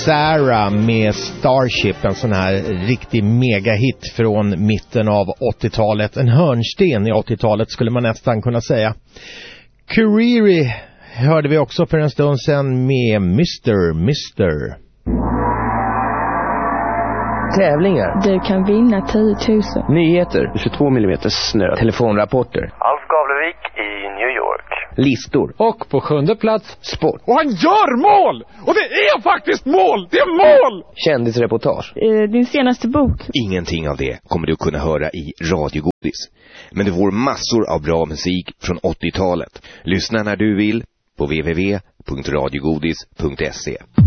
Sarah med Starship, en sån här riktig megahit från mitten av 80-talet. En hörnsten i 80-talet skulle man nästan kunna säga. Kuriri hörde vi också för en stund sedan med Mr. Tävlingar. Du kan vinna 10 000. Nyheter. 22 mm snö. Telefonrapporter. Alf Gavlevik i New York. Listor. Och på 7:e plats, sport. Och han gör mål! Och det är faktiskt mål! Det är mål! Kändisreportage. Din senaste bok. Ingenting av det kommer du kunna höra i Radiogodis. Men det får massor av bra musik från 80-talet. Lyssna när du vill på www.radiogodis.se.